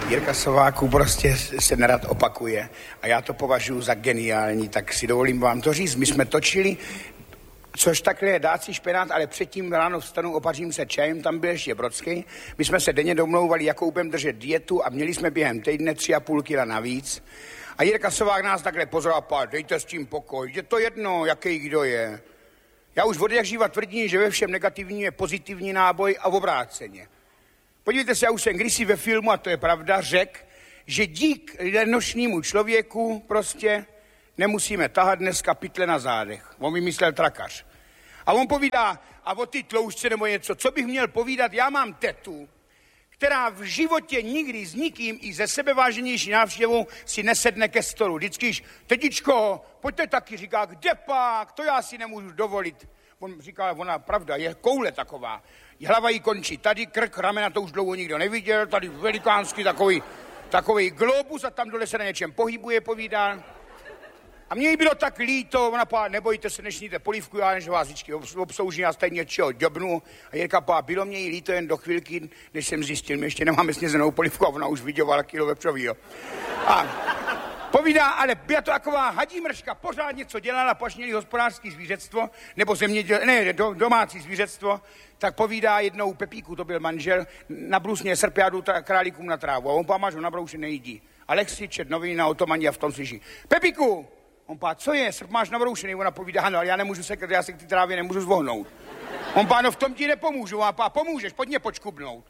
Jirka Sováků prostě se nerad opakuje a já to považuji za geniální, tak si dovolím vám to říct. My jsme točili, což takhle je dát si špenát, ale předtím ráno vstanu, opařím se čajem, tam byl ještě Brodský. My jsme se denně domlouvali, jakou budeme držet dietu a měli jsme během týdne 3,5 kila navíc. A Jirka Sovák nás takhle pozoroval, dejte s tím pokoj, je to jedno, jaký kdo je. Já už od jak živa tvrdím, že ve všem negativním je pozitivní náboj a obráceně. Podívejte se, já už jsem kdysi ve filmu, a to je pravda, řekl, že dík lenošnímu člověku prostě nemusíme tahat dneska pytle na zádech. On vymyslel trakař. A on povídá, a o ty tloušťce nebo něco, co bych měl povídat, já mám tetu, která v životě nikdy s nikým i ze sebeváženější návštěvou si nesedne ke stolu. Vždycky, tetičko, pojďte taky, říká, kde pak, to já si nemůžu dovolit. On říká, ona pravda, je koule taková. Hlava jí končí tady, krk, ramena, to už dlouho nikdo neviděl, tady velikánský takový globus a tam dole se na něčem pohybuje, povídá. A mně jí bylo tak líto, ona pá, nebojte se, nešníte polívku, já než vás vždycky obslouží, já stejně něčeho děbnu. A Jirka pá, bylo mě jí líto jen do chvilky, než jsem zjistil, my ještě nemáme snězenou polívku a ona už vydělala kilo vepřovýho. A povídá, ale byla to taková hadí mrška, pořád něco dělala, až měli hospodářský zvířectvo, nebo domácí zvířectvo, tak povídá jednou Pepíku, to byl manžel, nabrusně srpjádu králíkům na trávu a on pá, máš ho nabroušený nejídí. Alexi čet noviny na Otomani a v tom slyší, Pepíku, on pá, co je, srp máš nabroušený, ona povídá, ano, ale já nemůžu sekat, já se k té trávě nemůžu zvohnout. On pá, no v tom ti nepomůžu, a pá, pomůžeš, pojď mě počkubnout.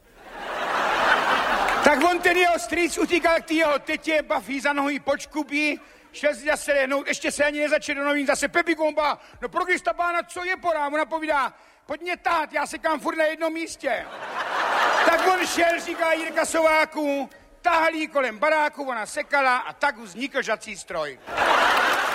Tak on ten jeho strýc utíkal k té jeho tetě, baví za nohy počkubí, šel si zase lehnout, ještě se ani nezačal do novin, zase Pepíku, on pá, no pro Krista pána, co je porá, ona povídá, pojď mě tát, já sekám furt na jednom místě. Tak on šel, říká Jirka Sováků, tahal jí kolem baráku, ona sekala a tak vznikl žací stroj.